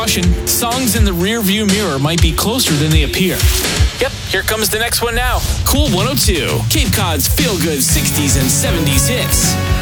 caution, songs in the rear-view mirror might be closer than they appear. Yep, here comes the next one now. Cool 102, Cape Cod's feel-good 60s and 70s hits.